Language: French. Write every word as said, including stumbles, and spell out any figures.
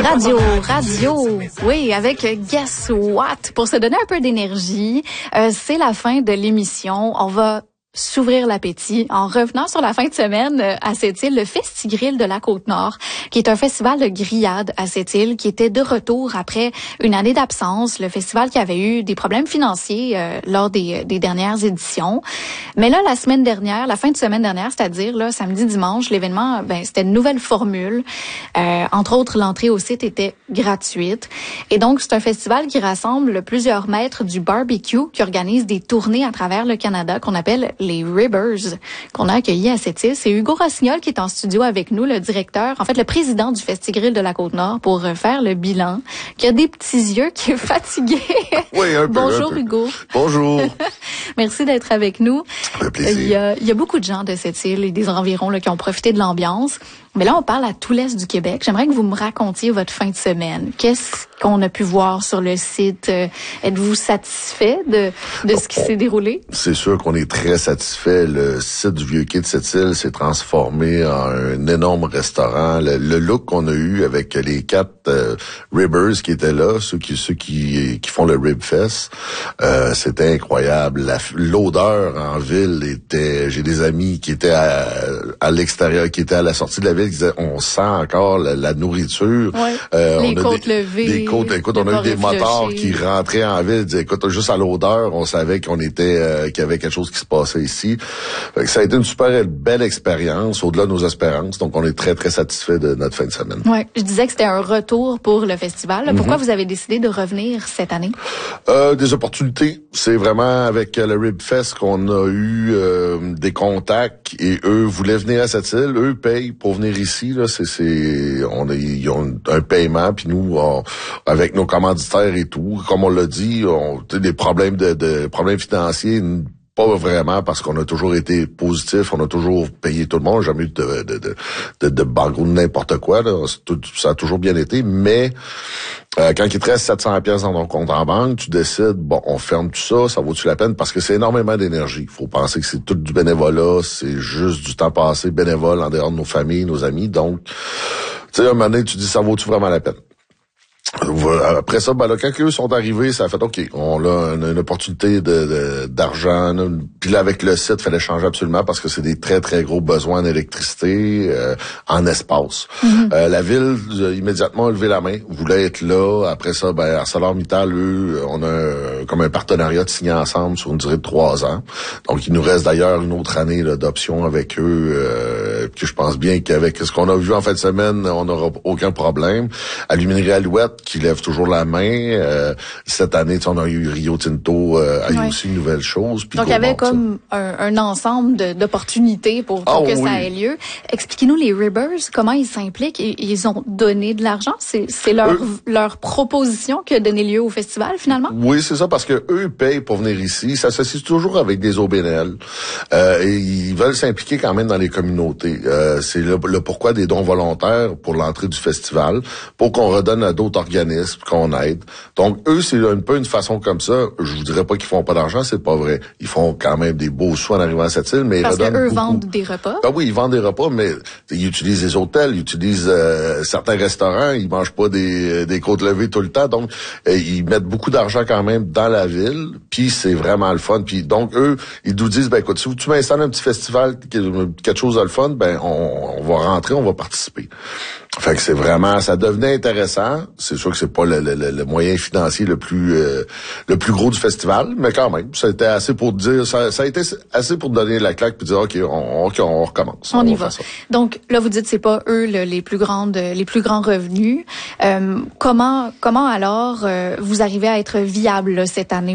Radio, radio, oui, avec Guess What? Pour se donner un peu d'énergie, euh, c'est la fin de l'émission. On va s'ouvrir l'appétit en revenant sur la fin de semaine à cette île, le Festigrill de la Côte-Nord, qui est un festival de grillade à cette île, qui était de retour après une année d'absence. Le festival qui avait eu des problèmes financiers euh, lors des, des dernières éditions. Mais là, la semaine dernière, la fin de semaine dernière, c'est-à-dire là, samedi, dimanche, l'événement, ben c'était une nouvelle formule. Euh, entre autres, l'entrée au site était gratuite. Et donc, c'est un festival qui rassemble plusieurs maîtres du barbecue, qui organise des tournées à travers le Canada, qu'on appelle les Ribbers, qu'on a accueillis à cette île. C'est Hugo Rossignol qui est en studio avec nous, le directeur, en fait le président du Festigrill de la Côte-Nord, pour faire le bilan, qui a des petits yeux, qui est fatigué. Oui, un peu. Bonjour un peu. Hugo. Bonjour. Merci d'être avec nous. Un plaisir. Il y a, il y a beaucoup de gens de cette île et des environs là, qui ont profité de l'ambiance. Mais là, on parle à tout l'est du Québec. J'aimerais que vous me racontiez votre fin de semaine. Qu'est-ce qu'on a pu voir sur le site? Êtes-vous satisfait de, de ce qui s'est déroulé? C'est sûr qu'on est très satisfait. Le site du Vieux-Quai de cette île s'est transformé en un énorme restaurant. Le, le look qu'on a eu avec les quatre euh, Ribbers qui étaient là, ceux qui ceux qui, qui font le Rib Fest, euh, c'était incroyable. La, l'odeur en ville était... J'ai des amis qui étaient à, à l'extérieur, qui étaient à la sortie de la ville, qui disaient, on sent encore la, la nourriture. Ouais. Euh, les on a côtes des, levées. Des côtes, écoute, on a eu des motards qui rentraient en ville, disaient, écoute, juste à l'odeur, on savait qu'on était, euh, qu'il y avait quelque chose qui se passait ici. Fait que ça a été une super belle expérience, au-delà de nos espérances. Donc, on est très, très satisfait de notre fin de semaine. Ouais, je disais que c'était un retour pour le festival. Pourquoi Mm-hmm. vous avez décidé de revenir cette année? Euh, des opportunités. C'est vraiment avec le Rib Fest qu'on a eu euh, des contacts et eux voulaient venir à cette île. Eux payent pour venir ici. Là, c'est, c'est, on a, ils ont un paiement, puis nous, on, avec nos commanditaires et tout, comme on l'a dit, on a des problèmes de, de problèmes financiers. Pas vraiment, parce qu'on a toujours été positif, on a toujours payé tout le monde, jamais eu de de de de, de bagarre n'importe quoi là, tout, ça a toujours bien été, mais euh, quand il te reste sept cents pièces dans ton compte en banque, tu décides bon, on ferme tout ça, ça vaut-tu la peine, parce que c'est énormément d'énergie. Il faut penser que c'est tout du bénévolat, c'est juste du temps passé bénévole en dehors de nos familles, nos amis, donc tu sais, à un moment donné, tu dis ça vaut-tu vraiment la peine. Après ça, ben là, quand eux sont arrivés, ça a fait OK, on a une, une opportunité de, de d'argent. Puis là, avec le site, il fallait changer absolument parce que c'est des très, très gros besoins d'électricité, euh, en espace. Mm-hmm. Euh, la ville, euh, immédiatement, a levé la main, voulait être là. Après ça, ben, ArcelorMittal, eux, on a un, comme un partenariat de signer ensemble sur une durée de trois ans. Donc, il nous reste d'ailleurs une autre année là, d'options avec eux, euh, que je pense bien qu'avec ce qu'on a vu en fin de semaine, on n'aura aucun problème. Aluminerie Alouette, qui lève toujours la main. Euh, cette année, on a eu Rio Tinto, euh, a eu ouais. aussi une nouvelle chose. Donc, il y avait comme un, un ensemble de, d'opportunités pour, pour oh, que oui. ça ait lieu. Expliquez-nous les Ribbers, comment ils s'impliquent. Ils ont donné de l'argent. C'est, c'est leur, eux, leur proposition qui a donné lieu au festival, finalement? Oui, c'est ça, parce que eux payent pour venir ici. Ils s'associent toujours avec des O B N L. Euh, et ils veulent s'impliquer quand même dans les communautés. Euh, c'est le, le pourquoi des dons volontaires pour l'entrée du festival, pour qu'on redonne à d'autres organismes qu'on aide. Donc, eux, c'est un peu une façon comme ça. Je vous dirais pas qu'ils font pas d'argent, c'est pas vrai. Ils font quand même des beaux soins en arrivant à cette île, mais parce ils redonnent qu'eux beaucoup. vendent des repas. Ah oui, ils vendent des repas, mais ils utilisent les hôtels, ils utilisent euh, certains restaurants, ils mangent pas des, des côtes levées tout le temps, donc euh, ils mettent beaucoup d'argent quand même dans la ville, puis c'est vraiment le fun. Puis donc, eux, ils nous disent, ben écoute, si tu m'installes un petit festival, quelque chose de le fun, ben on, on va rentrer, on va participer. Fait que c'est vraiment, ça devenait intéressant. C'est sûr que c'est pas le, le, le moyen financier le plus euh, le plus gros du festival, mais quand même, ça a été assez pour dire, ça, ça a été assez pour donner la claque puis dire ok, on, okay, on recommence. On, on y va. va. Donc là, vous dites c'est pas eux le, les plus grandes, les plus grands revenus. Euh, comment comment alors euh, vous arrivez à être viable là, cette année?